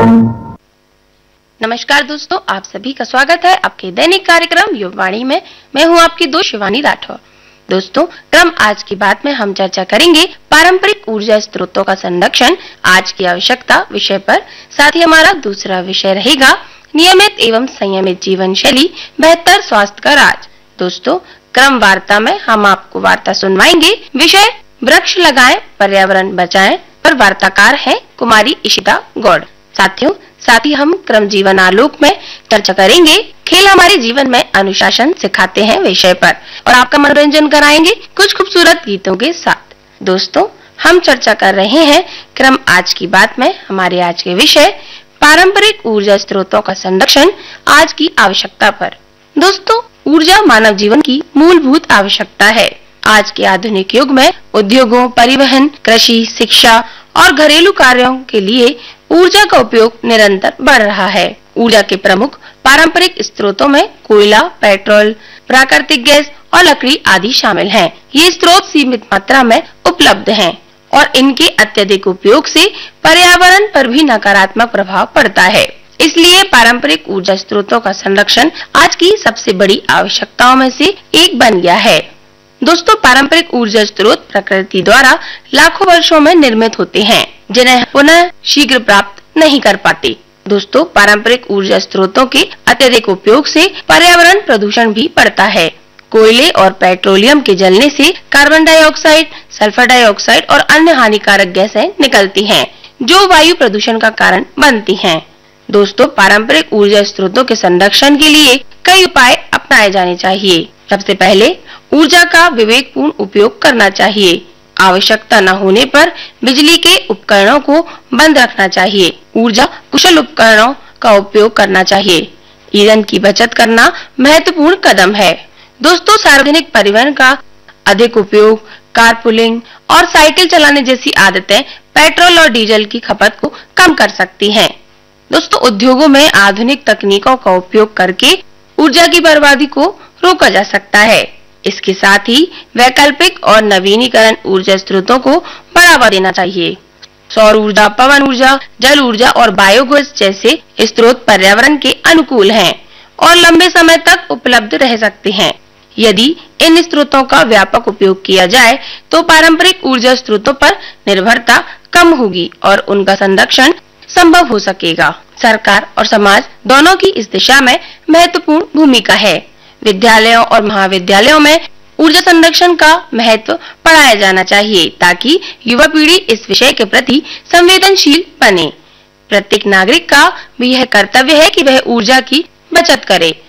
नमस्कार दोस्तों, आप सभी का स्वागत है आपके दैनिक कार्यक्रम युववाणी में। मैं हूं आपकी दोस्त शिवानी राठौर। दोस्तों, क्रम आज की बात में हम चर्चा करेंगे पारंपरिक ऊर्जा स्रोतों का संरक्षण, आज की आवश्यकता विषय पर। साथ ही हमारा दूसरा विषय रहेगा नियमित एवं संयमित जीवन शैली, बेहतर स्वास्थ्य का राज। दोस्तों, क्रम वार्ता में हम आपको वार्ता सुनवाएंगे। विषय वृक्ष लगाएं, पर्यावरण बचाएं पर वार्ताकार हैं कुमारी इशिता गौड़। साथियों, साथ ही हम क्रम जीवन आलोक में चर्चा करेंगे खेल हमारे जीवन में अनुशासन सिखाते हैं विषय पर, और आपका मनोरंजन कराएंगे कुछ खूबसूरत गीतों के साथ। दोस्तों, हम चर्चा कर रहे हैं क्रम आज की बात में हमारे आज के विषय पारंपरिक ऊर्जा स्रोतों का संरक्षण, आज की आवश्यकता पर। दोस्तों, ऊर्जा मानव जीवन की मूलभूत आवश्यकता है। आज के आधुनिक युग में उद्योगों, परिवहन, कृषि, शिक्षा और घरेलू कार्यों के लिए ऊर्जा का उपयोग निरंतर बढ़ रहा है। ऊर्जा के प्रमुख पारंपरिक स्रोतों में कोयला, पेट्रोल, प्राकृतिक गैस और लकड़ी आदि शामिल हैं। ये स्रोत सीमित मात्रा में उपलब्ध हैं और इनके अत्यधिक उपयोग से पर्यावरण पर भी नकारात्मक प्रभाव पड़ता है। इसलिए पारंपरिक ऊर्जा स्रोतों का संरक्षण आज की सबसे बड़ी आवश्यकताओं में से एक बन गया है। दोस्तों, पारंपरिक ऊर्जा स्रोत प्रकृति द्वारा लाखों वर्षों में निर्मित होते हैं, जिन्हें पुनः शीघ्र प्राप्त नहीं कर पाते। दोस्तों, पारंपरिक ऊर्जा स्रोतों के अत्यधिक उपयोग से पर्यावरण प्रदूषण भी बढ़ता है। कोयले और पेट्रोलियम के जलने से कार्बन डाइऑक्साइड, सल्फर डाइऑक्साइड और अन्य हानिकारक गैसें निकलती हैं, जो वायु प्रदूषण का कारण बनती हैं। दोस्तों, पारंपरिक ऊर्जा स्रोतों के संरक्षण के लिए कई उपाय अपनाए जाने चाहिए। सबसे पहले ऊर्जा का विवेकपूर्ण उपयोग करना चाहिए। आवश्यकता न होने पर बिजली के उपकरणों को बंद रखना चाहिए। ऊर्जा कुशल उपकरणों का उपयोग करना चाहिए। ईंधन की बचत करना महत्वपूर्ण कदम है। दोस्तों, सार्वजनिक परिवहन का अधिक उपयोग, कारपूलिंग और साइकिल चलाने जैसी आदतें पेट्रोल और डीजल की खपत को कम कर सकती हैं। दोस्तों, उद्योगों में आधुनिक तकनीकों का उपयोग करके ऊर्जा की बर्बादी को रोका जा सकता है। इसके साथ ही वैकल्पिक और नवीनीकरण ऊर्जा स्रोतों को बढ़ावा देना चाहिए। सौर ऊर्जा, पवन ऊर्जा, जल ऊर्जा और बायोगैस जैसे स्रोत पर्यावरण के अनुकूल हैं और लंबे समय तक उपलब्ध रह सकते हैं। यदि इन स्रोतों का व्यापक उपयोग किया जाए तो पारंपरिक ऊर्जा स्रोतों पर निर्भरता कम होगी और उनका संरक्षण संभव हो सकेगा। सरकार और समाज दोनों की इस दिशा में महत्वपूर्ण भूमिका है। विद्यालयों और महाविद्यालयों में ऊर्जा संरक्षण का महत्व पढ़ाया जाना चाहिए, ताकि युवा पीढ़ी इस विषय के प्रति संवेदनशील बने। प्रत्येक नागरिक का भी यह कर्तव्य है कि वह ऊर्जा की बचत करे